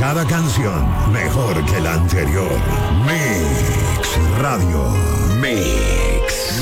Cada canción mejor que la anterior. Mix Radio. Mix.